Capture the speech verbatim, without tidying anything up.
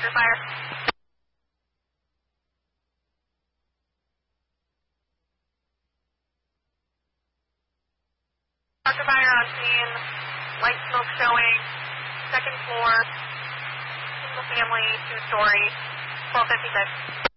Doctor Fire. Doctor Fire on scene. Light smoke showing. Second floor. Single family, two story. twelve fifty-six.